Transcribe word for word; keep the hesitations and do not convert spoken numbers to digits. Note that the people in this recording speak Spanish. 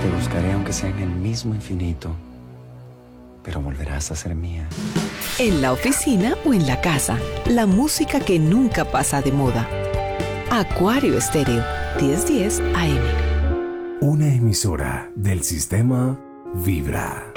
Te buscaré aunque sea en el mismo infinito, pero volverás a ser mía. En la oficina o en la casa, la música que nunca pasa de moda. Acuario Estéreo, diez diez A M. Una emisora del sistema Vibra.